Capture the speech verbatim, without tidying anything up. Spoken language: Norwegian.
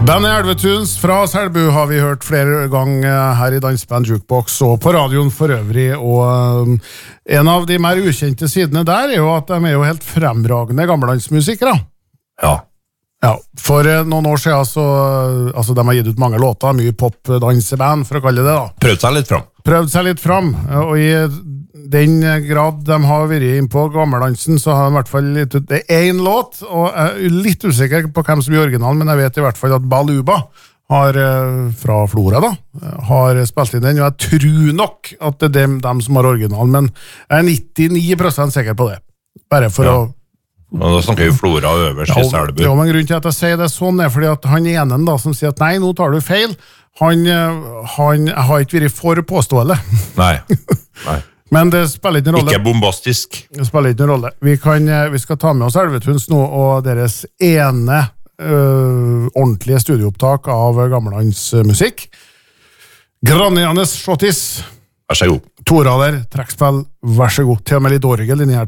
Benny Elvetuns fra Selbu har vi hørt flere ganger her i Dansband Jukebox og på radioen for øvrig, og um, en av de mer ukjente sidene der er jo at de er jo helt fremragende gammellandsmusikere. Ja. Ja, for uh, noen år siden så, uh, altså de har gitt ut mange låter, mye pop-danseband for å kalle det da. Prøvd seg litt fram. Prøvd seg litt fram, og i den grad de har vært inn på gammeldansen, så har de i hvert fall litt ut, det er en låt, og jeg er litt usikker på hvem som er originalen, men jeg vet i hvert fall at Baluba har, fra Flora da, har spilt inn den, og jeg tror nok at det er dem, dem som har originalen, men jeg er nittini prosent sikker på det. Bare for ja. å... Og da snakker vi Flora øverst i Selbu. Ja, men grunnen til at jeg sier det sånn er fordi at han ene da, som sier at nei, nå tar du feil, han, han har ikke vært for påstående. Nei, nei. Men det spiller ikke en rolle. Ikke bombastisk. Det spiller ikke en rolle. Vi, kan, vi skal ta med oss Elvetuns nå, og deres ene øh, ordentlige studieopptak av gammellandsmusikk. Granianes Schottis. Vær så god. Torader, trekkspill, vær så god. Til og med litt orgel inni her.